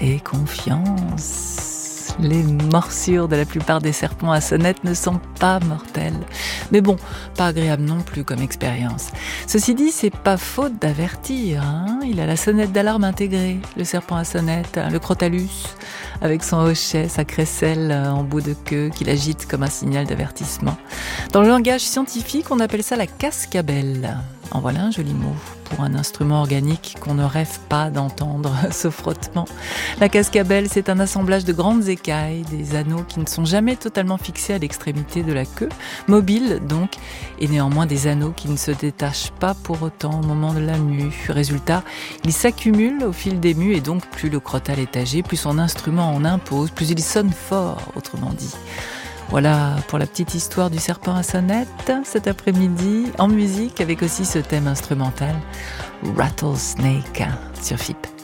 et confiance. Les morsures de la plupart des serpents à sonnette ne sont pas mortelles. Mais bon, pas agréable non plus comme expérience. Ceci dit, c'est pas faute d'avertir, hein. Il a la sonnette d'alarme intégrée, le serpent à sonnette, le crotalus, avec son hochet, sa crécelle en bout de queue qu'il agite comme un signal d'avertissement. Dans le langage scientifique, on appelle ça la cascabelle. En voilà un joli mot pour un instrument organique qu'on ne rêve pas d'entendre, ce frottement. La cascabelle, c'est un assemblage de grandes écailles, des anneaux qui ne sont jamais totalement fixés à l'extrémité de la queue, mobiles donc, et néanmoins des anneaux qui ne se détachent pas pour autant au moment de la mue. Résultat, ils s'accumulent au fil des mues et donc plus le crottal est âgé, plus son instrument en impose, plus il sonne fort, autrement dit. Voilà pour la petite histoire du serpent à sonnette cet après-midi, en musique avec aussi ce thème instrumental Rattlesnake sur FIP.